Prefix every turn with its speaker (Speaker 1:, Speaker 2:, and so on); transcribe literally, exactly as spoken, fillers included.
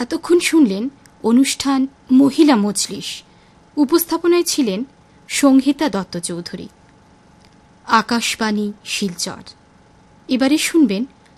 Speaker 1: এতক্ষণ শুনলেন অনুষ্ঠান মহিলা মজলিস। উপস্থাপনায় ছিলেন সংহিতা দত্ত চৌধুরী। আকাশবাণী শিলচর। এবারে শুনবেন